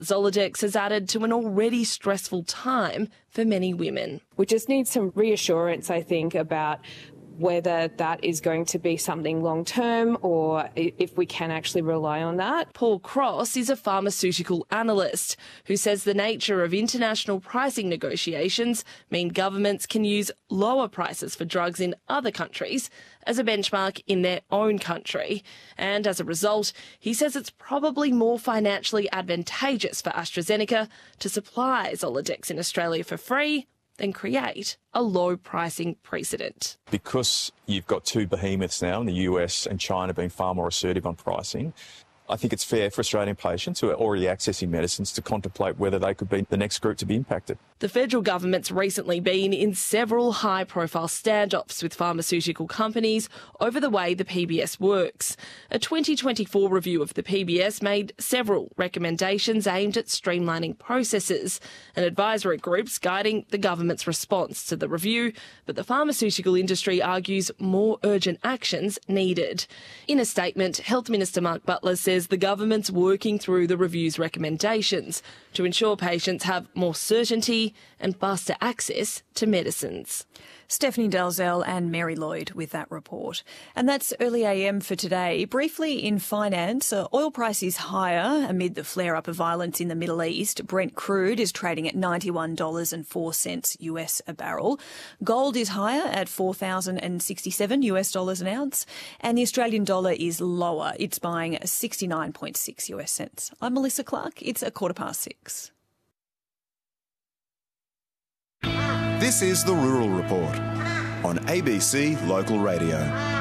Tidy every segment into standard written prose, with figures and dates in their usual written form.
Zoladex has added to an already stressful time for many women. We just need some reassurance, I think, about whether that is going to be something long-term or if we can actually rely on that. Paul Cross is a pharmaceutical analyst who says the nature of international pricing negotiations mean governments can use lower prices for drugs in other countries as a benchmark in their own country. And as a result, he says it's probably more financially advantageous for AstraZeneca to supply Zoladex in Australia for free than create a low pricing precedent. Because you've got two behemoths now in the US and China being far more assertive on pricing, I think it's fair for Australian patients who are already accessing medicines to contemplate whether they could be the next group to be impacted. The federal government's recently been in several high-profile standoffs with pharmaceutical companies over the way the PBS works. A 2024 review of the PBS made several recommendations aimed at streamlining processes and advisory groups guiding the government's response to the review, but the pharmaceutical industry argues more urgent actions needed. In a statement, Health Minister Mark Butler says the government's working through the review's recommendations to ensure patients have more certainty and faster access to medicines. Stephanie Dalzell and Mary Lloyd with that report. And that's Early AM for today. Briefly in finance, oil price is higher amid the flare-up of violence in the Middle East. Brent crude is trading at $91.04 US a barrel. Gold is higher at $4,067 US dollars an ounce. And the Australian dollar is lower. It's buying 69.6 US cents. I'm Melissa Clark. It's 6:15. This is The Rural Report on ABC Local Radio.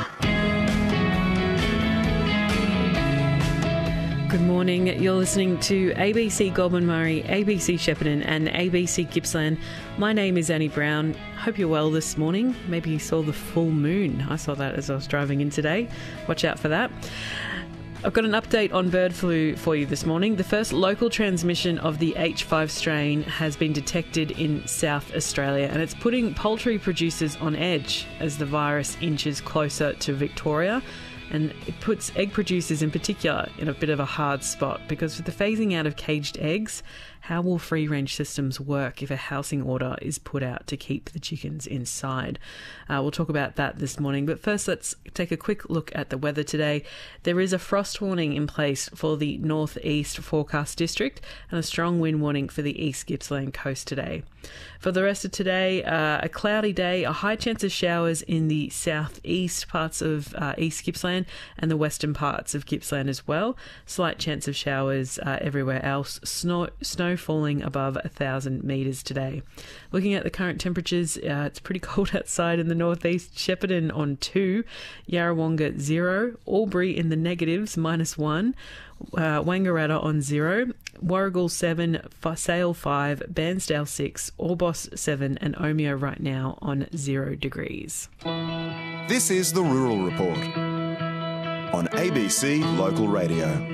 Good morning. You're listening to ABC Goulburn Murray, ABC Shepparton and ABC Gippsland. My name is Annie Brown. Hope you're well this morning. Maybe you saw the full moon. I saw that as I was driving in today. Watch out for that. I've got an update on bird flu for you this morning. The first local transmission of the H5 strain has been detected in South Australia, and it's putting poultry producers on edge as the virus inches closer to Victoria. And it puts egg producers in particular in a bit of a hard spot, because with the phasing out of caged eggs, how will free-range systems work if a housing order is put out to keep the chickens inside? We'll talk about that this morning. But first, let's take a quick look at the weather today. There is a frost warning in place for the northeast forecast district and a strong wind warning for the East Gippsland coast today. For the rest of today, a cloudy day, a high chance of showers in the southeast parts of East Gippsland and the western parts of Gippsland as well. Slight chance of showers everywhere else. Snow falling above 1,000 metres today. Looking at the current temperatures, it's pretty cold outside in the northeast. Shepparton on 2, Yarrawonga 0, Albury in the negatives -1, Wangaratta on 0, Warragul 7, Sale 5, Bairnsdale 6, Orbost 7 and Omeo right now on 0 degrees. This is The Rural Report on ABC Local Radio.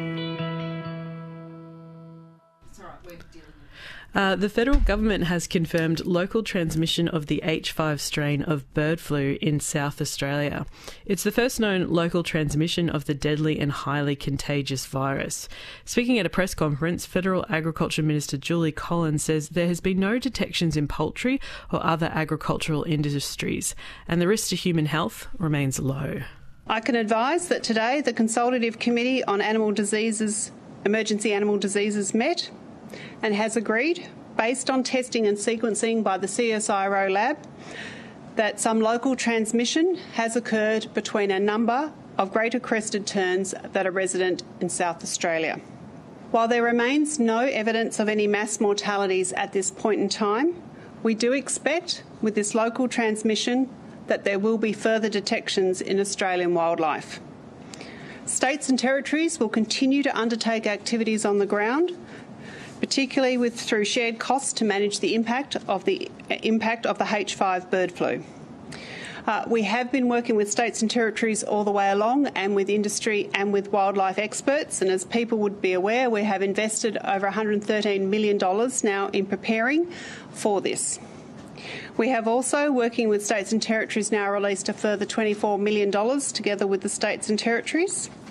The federal government has confirmed local transmission of the H5 strain of bird flu in South Australia. It's the first known local transmission of the deadly and highly contagious virus. Speaking at a press conference, Federal Agriculture Minister Julie Collins says there has been no detections in poultry or other agricultural industries, and the risk to human health remains low. I can advise that today the Consultative Committee on Animal Diseases, Emergency Animal Diseases met and has agreed, based on testing and sequencing by the CSIRO lab, that some local transmission has occurred between a number of greater crested terns that are resident in South Australia. While there remains no evidence of any mass mortalities at this point in time, we do expect with this local transmission that there will be further detections in Australian wildlife. States and territories will continue to undertake activities on the ground, particularly through shared costs to manage the impact of the H5 bird flu. We have been working with states and territories all the way along, and with industry and with wildlife experts, and as people would be aware, we have invested over $113 million now in preparing for this. We have also, working with states and territories, now released a further $24 million together with the states and territories.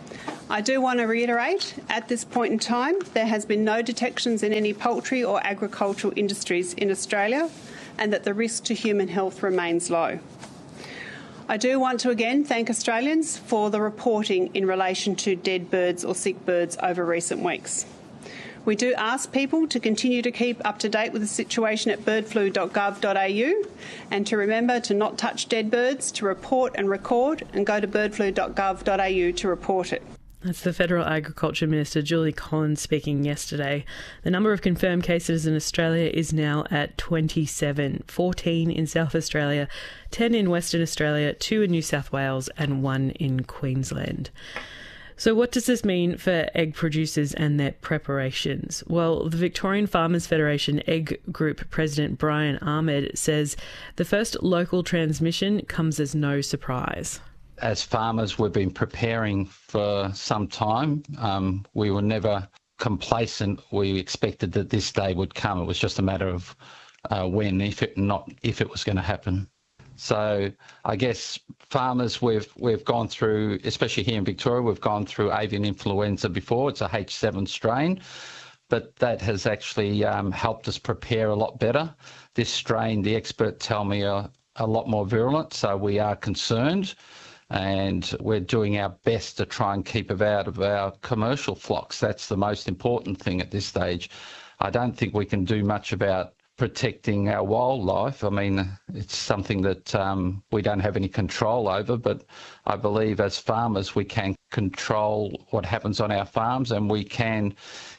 I do want to reiterate, at this point in time, there has been no detections in any poultry or agricultural industries in Australia, and that the risk to human health remains low. I do want to again thank Australians for the reporting in relation to dead birds or sick birds over recent weeks. We do ask people to continue to keep up to date with the situation at birdflu.gov.au and to remember to not touch dead birds, to report and record, and go to birdflu.gov.au to report it. That's the Federal Agriculture Minister, Julie Collins, speaking yesterday. The number of confirmed cases in Australia is now at 27, 14 in South Australia, 10 in Western Australia, 2 in New South Wales and 1 in Queensland. So what does this mean for egg producers and their preparations? Well, the Victorian Farmers Federation Egg Group President Brian Ahmed says the first local transmission comes as no surprise. As farmers, we've been preparing for some time. We were never complacent. We expected that this day would come. It was just a matter of when, if it was going to happen. So I guess farmers, we've gone through, especially here in Victoria, we've gone through avian influenza before. It's a H7 strain, but that has actually helped us prepare a lot better. This strain, the experts tell me, are a lot more virulent, so we are concerned. And we're doing our best to try and keep it out of our commercial flocks. That's the most important thing at this stage. I don't think we can do much about protecting our wildlife. I mean, it's something that we don't have any control over, but I believe as farmers we can control what happens on our farms, and we can